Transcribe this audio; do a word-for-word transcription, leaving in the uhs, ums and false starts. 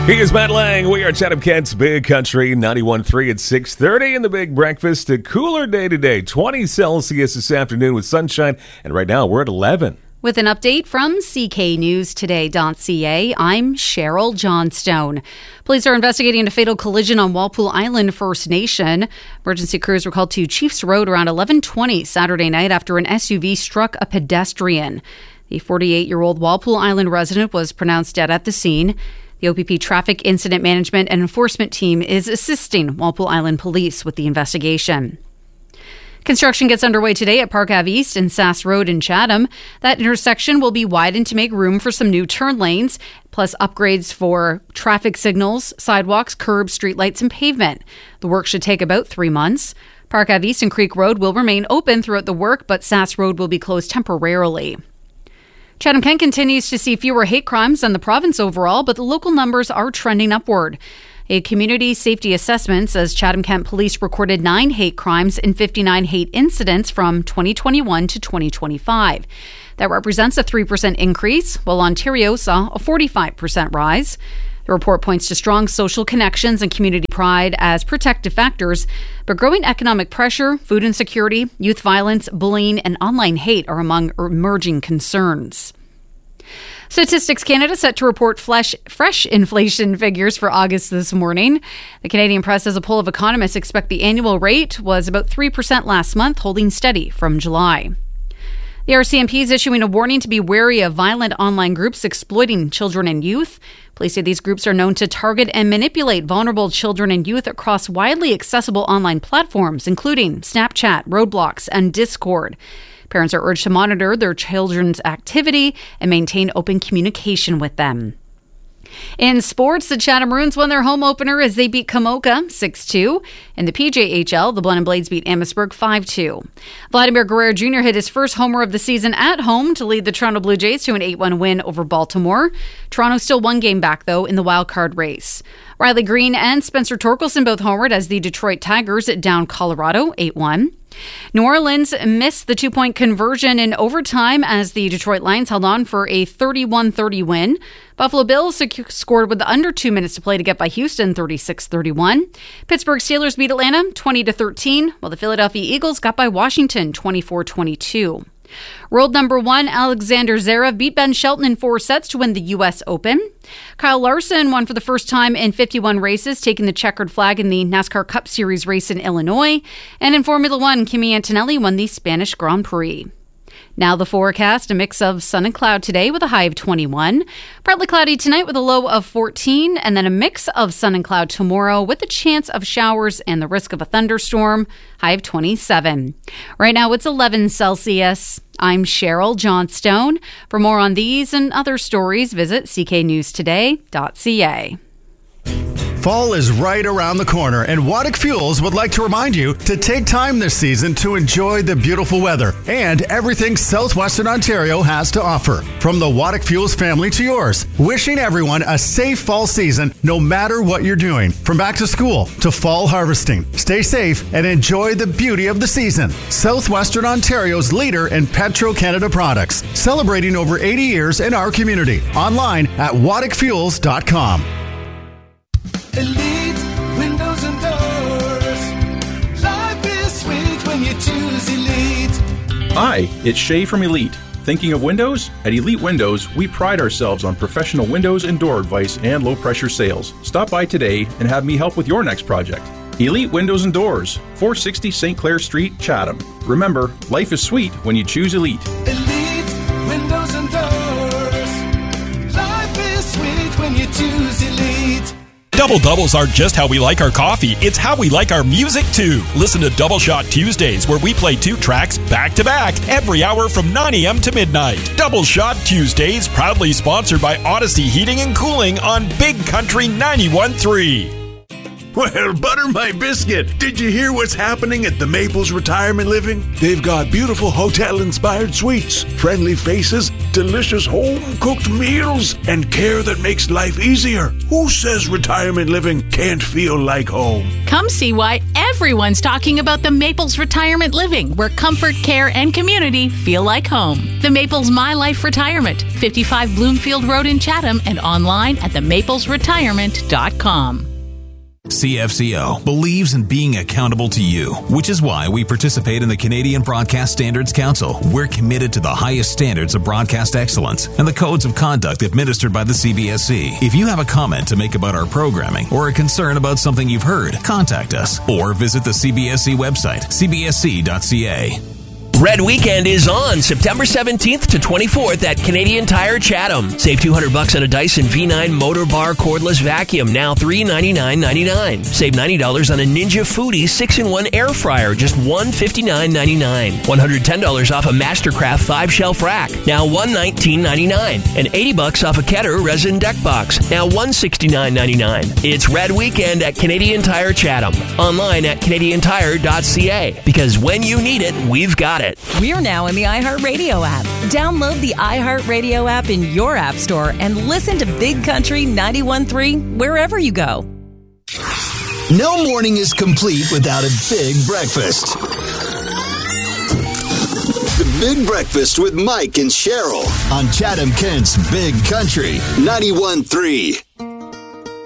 He is Matt Lang. We are Chatham Kent's Big Country ninety-one point three at six thirty in the Big Breakfast. A cooler day today, twenty Celsius this afternoon with sunshine, and right now we're at eleven. With an update from C K News Today dot C A, I'm Cheryl Johnstone. Police are investigating a fatal collision on Walpole Island First Nation. Emergency crews were called to Chiefs Road around eleven twenty Saturday night after an S U V struck a pedestrian. The forty-eight-year-old Walpole Island resident was pronounced dead at the scene. The O P P Traffic Incident Management and Enforcement Team is assisting Walpole Island Police with the investigation. Construction gets underway today at Park Avenue East and Sass Road in Chatham. That intersection will be widened to make room for some new turn lanes, plus upgrades for traffic signals, sidewalks, curbs, streetlights, and pavement. The work should take about three months. Park Avenue East and Creek Road will remain open throughout the work, but Sass Road will be closed temporarily. Chatham-Kent continues to see fewer hate crimes than the province overall, but the local numbers are trending upward. A community safety assessment says Chatham-Kent police recorded nine hate crimes and fifty-nine hate incidents from twenty twenty-one to twenty twenty-five. That represents a three percent increase, while Ontario saw a forty-five percent rise. The report points to strong social connections and community pride as protective factors, but growing economic pressure, food insecurity, youth violence, bullying, and online hate are among emerging concerns. Statistics Canada set to report fresh, fresh inflation figures for August this morning. The Canadian Press says a poll of economists expect the annual rate was about three percent last month, holding steady from July. The R C M P is issuing a warning to be wary of violent online groups exploiting children and youth. Police say these groups are known to target and manipulate vulnerable children and youth across widely accessible online platforms, including Snapchat, Roblox, and Discord. Parents are urged to monitor their children's activity and maintain open communication with them. In sports, the Chatham Maroons won their home opener as they beat Kamoka six two. In the P J H L, the Blenheim Blades beat Amherstburg five two. Vladimir Guerrero Junior hit his first homer of the season at home to lead the Toronto Blue Jays to an eight one win over Baltimore. Toronto still one game back, though, in the wildcard race. Riley Green and Spencer Torkelson both homered as the Detroit Tigers down Colorado eight one. New Orleans missed the two-point conversion in overtime as the Detroit Lions held on for a thirty-one thirty win. Buffalo Bills scored with under two minutes to play to get by Houston thirty-six thirty-one. Pittsburgh Steelers beat Atlanta twenty to thirteen, while the Philadelphia Eagles got by Washington twenty-four twenty-two. World number one Alexander Zverev beat Ben Shelton in four sets to win the U S Open. Kyle Larson won for the first time in fifty-one races, taking the checkered flag in the NASCAR Cup Series race in Illinois. And in Formula One, Kimi Antonelli won the Spanish Grand Prix. Now the forecast, a mix of sun and cloud today with a high of twenty-one. Partly cloudy tonight with a low of fourteen, and then a mix of sun and cloud tomorrow with a chance of showers and the risk of a thunderstorm, high of twenty-seven. Right now it's eleven Celsius. I'm Cheryl Johnstone. For more on these and other stories, visit C K News Today dot C A. Fall is right around the corner, and Waddick Fuels would like to remind you to take time this season to enjoy the beautiful weather and everything Southwestern Ontario has to offer. From the Waddick Fuels family to yours, wishing everyone a safe fall season no matter what you're doing. From back to school to fall harvesting. Stay safe and enjoy the beauty of the season. Southwestern Ontario's leader in Petro-Canada products, celebrating over eighty years in our community. Online at waddick fuels dot com. Elite Windows and Doors. Life is sweet when you choose Elite. Hi, it's Shay from Elite. Thinking of windows? At Elite Windows, we pride ourselves on professional windows and door advice and low-pressure sales. Stop by today and have me help with your next project. Elite Windows and Doors, four sixty Saint Clair Street, Chatham. Remember, life is sweet when you choose Elite. Elite Windows and Doors. Life is sweet when you choose Elite. Double Doubles aren't just how we like our coffee, it's how we like our music too. Listen to Double Shot Tuesdays, where we play two tracks back to back every hour from nine a.m. to midnight. Double Shot Tuesdays, proudly sponsored by Odyssey Heating and Cooling on Big Country ninety-one point three. Well, butter my biscuit. Did you hear what's happening at the Maples Retirement Living? They've got beautiful hotel-inspired suites, friendly faces, delicious home-cooked meals, and care that makes life easier. Who says retirement living can't feel like home? Come see why everyone's talking about the Maples Retirement Living, where comfort, care, and community feel like home. The Maples My Life Retirement, fifty-five Bloomfield Road in Chatham, and online at the maples retirement dot com. C F C O believes in being accountable to you, which is why we participate in the Canadian Broadcast Standards Council. We're committed to the highest standards of broadcast excellence and the codes of conduct administered by the C B S C. If you have a comment to make about our programming or a concern about something you've heard, contact us or visit the C B S C website, c b s c dot c a. Red Weekend is on September seventeenth to twenty-fourth at Canadian Tire Chatham. Save two hundred bucks on a Dyson V nine Motor Bar cordless vacuum, now three ninety-nine ninety-nine. Save ninety dollars on a Ninja Foodie six in one air fryer, just one fifty-nine ninety-nine. one hundred ten dollars off a Mastercraft five shelf rack, now one nineteen ninety-nine. And eighty bucks off a Keter resin deck box, now one sixty-nine ninety-nine. It's Red Weekend at Canadian Tire Chatham. Online at canadian tire dot c a. Because when you need it, we've got it. We're now in the iHeartRadio app. Download the iHeartRadio app in your app store and listen to Big Country ninety-one point three wherever you go. No morning is complete without a big breakfast. The Big Breakfast with Mike and Cheryl on Chatham Kent's Big Country ninety-one point three.